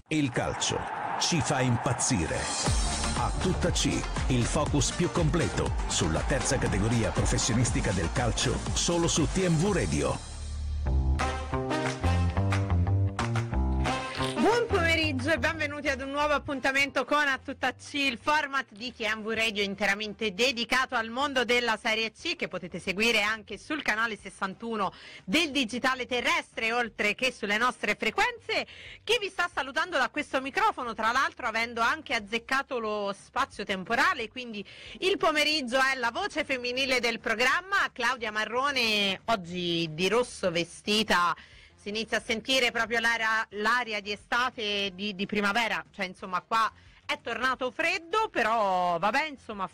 Il calcio ci fa impazzire. A tutta C, il focus più completo sulla terza categoria professionistica del calcio, solo su TMV Radio. Buon pomeriggio e benvenuti ad un nuovo appuntamento con A Tutta C, il format di TMV Radio interamente dedicato al mondo della Serie C, che potete seguire anche sul canale 61 del digitale terrestre, oltre che sulle nostre frequenze. Chi vi sta salutando da questo microfono, tra l'altro avendo anche azzeccato lo spazio temporale, quindi il pomeriggio è la voce femminile del programma, Claudia Marrone, oggi di rosso vestita. Si inizia a sentire proprio l'aria di estate, di primavera, cioè insomma qua è tornato freddo, però vabbè, insomma